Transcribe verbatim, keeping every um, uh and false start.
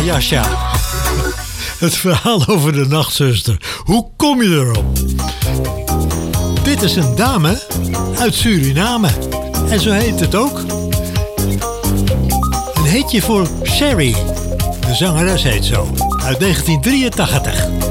Jasja. Het verhaal over de nachtzuster. Hoe kom je erop? Dit is een dame uit Suriname. En zo heet het ook. Een hitje voor Sherry. De zangeres heet zo. Uit negentien drieëntachtig.